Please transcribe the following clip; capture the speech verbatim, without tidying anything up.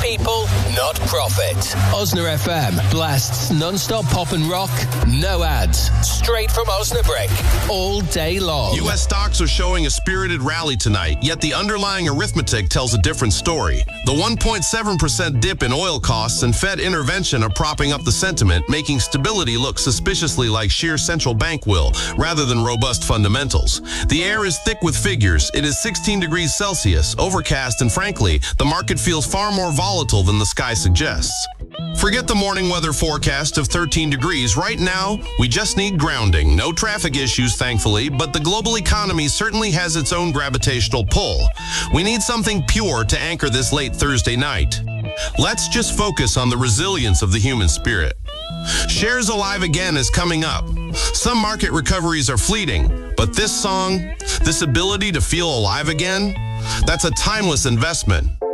people, not profit. Osna F M blasts non-stop pop and rock, no ads, straight from Osnabrück, all day long. U S stocks are showing a spirited rally tonight, yet the underlying arithmetic tells a different story. The one point seven percent dip in oil costs and Fed intervention are propping up the sentiment, making stability look suspiciously like sheer central bank will, rather than robust fundamentals. The air is thick with figures. It is sixteen degrees Celsius, overcast, and frankly, the market feels far more volatile than the sky suggests. Forget the morning weather forecast of thirteen degrees. Right now, we just need grounding. No traffic issues, thankfully, but the global economy certainly has its own gravitational pull. We need something pure to anchor this late Thursday night. Let's just focus on the resilience of the human spirit. Shares Alive Again is coming up. Some market recoveries are fleeting, but this song, this ability to feel alive again, that's a timeless investment.